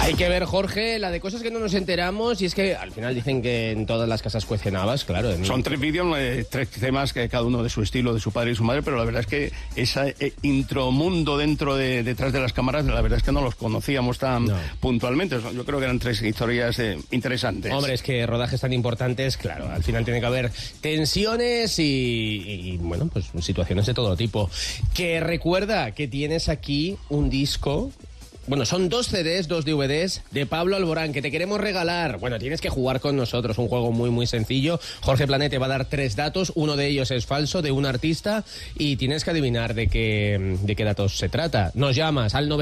Hay que ver, Jorge, la de cosas que no nos enteramos, y es que al final dicen que en todas las casas cuecen habas, claro. Son 3 vídeos, 3 temas, que cada uno de su estilo, de su padre y su madre, pero la verdad es que ese intromundo detrás de las cámaras, la verdad es que no los conocíamos tan puntualmente. Yo creo que eran 3 historias interesantes. Hombre, es que rodajes tan importantes, claro, al final tiene que haber tensiones y bueno, pues situaciones de todo tipo. Que recuerda que tienes aquí un disco. Bueno, son 2 CDs, 2 DVDs de Pablo Alborán, que te queremos regalar. Bueno, tienes que jugar con nosotros, un juego muy, muy sencillo. Jorge Plané te va a dar 3 datos, uno de ellos es falso, de un artista, y tienes que adivinar de qué datos se trata. Nos llamas al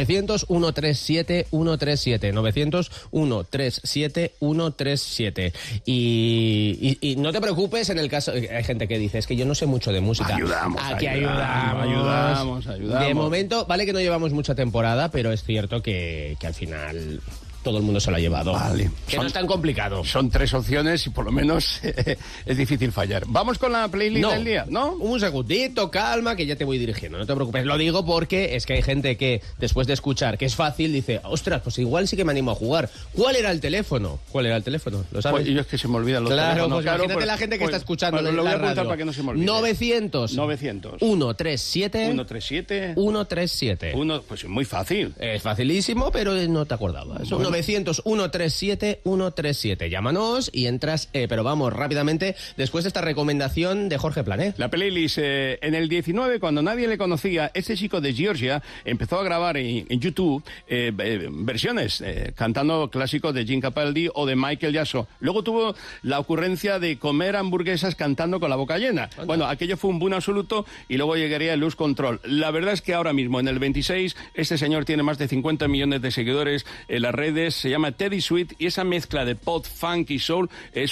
900-137-137, 900-137-137. Y no te preocupes en el caso... Hay gente que dice, es que yo no sé mucho de música. Ayudamos. De momento, vale que no llevamos mucha temporada, pero es cierto que al final todo el mundo se lo ha llevado. Vale. Que no es tan complicado. Son 3 opciones y por lo menos es difícil fallar. Vamos con la playlist del día, ¿no? Un segundito, calma, que ya te voy dirigiendo, no te preocupes. Lo digo porque es que hay gente que después de escuchar que es fácil dice, ostras, pues igual sí que me animo a jugar. ¿Cuál era el teléfono? ¿Lo sabes? Pues yo es que se me olvidan los teléfonos. Pues imagínate la gente que está escuchando lo voy a apuntar para que no se me olvide. 900 137 137. Pues es muy fácil. Es facilísimo, pero no te acordabas. 900-137-137. Llámanos y entras, pero vamos, rápidamente, después de esta recomendación de Jorge Plané. La playlist, en el 19, cuando nadie le conocía, este chico de Georgia empezó a grabar en YouTube versiones, cantando clásicos de Jim Capaldi o de Michael Jackson. Luego tuvo la ocurrencia de comer hamburguesas cantando con la boca llena. Anda. Bueno, aquello fue un boom absoluto y luego llegaría el Lose Control. La verdad es que ahora mismo, en el 26, este señor tiene más de 50 millones de seguidores en las redes, se llama Teddy Sweet, y esa mezcla de pop, funk y soul es